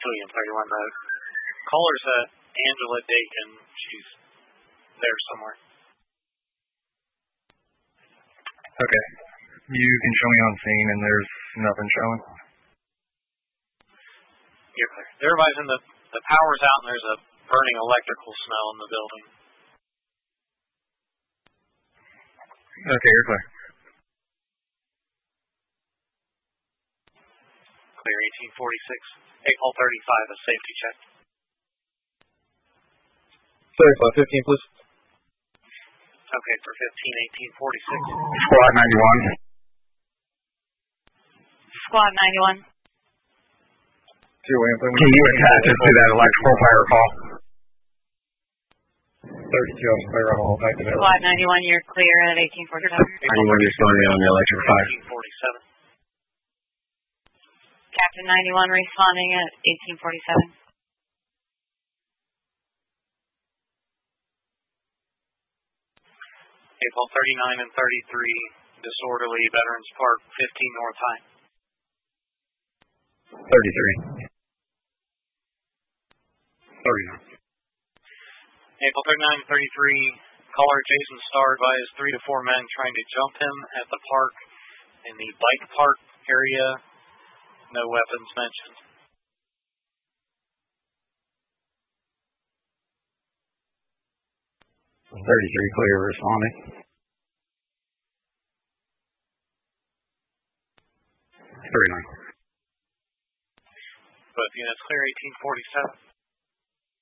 William 31 Road. Caller's Angela Dakin. She's there somewhere. Okay. You can show me on scene, and there's nothing showing. You're clear. They're advising the power's out, and there's a burning electrical smell in the building. Okay, you're clear. Clear 1846. 8-35, a safety check. 35-15, please. Okay, for 15, 1846. Squad 91. Squad 91. Can you attach it to that electrical fire call? 32 on fire hall, back to that. Squad 91, you're clear at 1847. 91 responding on the electric fire. 1847. Captain 91 responding at 1847. April 39 and 33, disorderly, Veterans Park, 15 North High. 33. 39. April 39 and 33, caller Jason Starr advised 3 to 4 men trying to jump him at the park in the bike park area. No weapons mentioned. 33 clear responding. 39. Both units clear 1847.